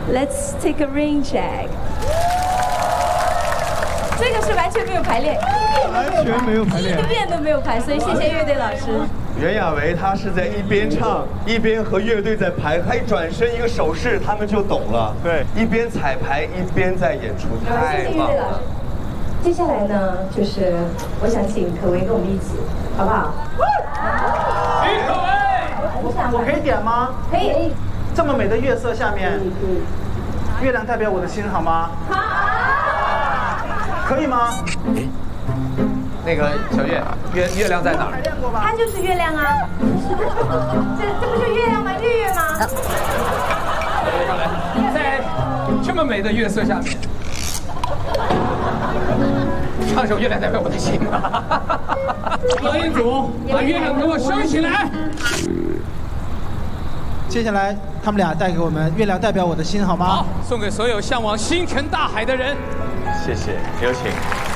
Let's take a rain check。这个是完全没有排练， 完全没有排练， 一个遍都没有排，所以谢谢乐队老师。 袁娅维她是在一边唱一边和乐队在排，她一转身一个手势，他们就懂了。 对， 一边彩排一边在演出，太棒了。 接下来呢，就是我想请可唯跟我们一起，好不好？ 许可唯， 我可以点吗？ 可以。 这么美的月色下面，月亮代表我的心，好吗？ 好。 可以吗？ 那个小月，月亮在哪儿？ 它就是月亮啊。这不就月亮吗？月月吗？ 在这么美的月色下面，唱首《月亮代表我的心》吧。导演组，把月亮给我升起来。 接下来，他们俩带给我们《月亮代表我的心》，好吗？ 好，送给所有向往星辰大海的人。 谢谢，有请。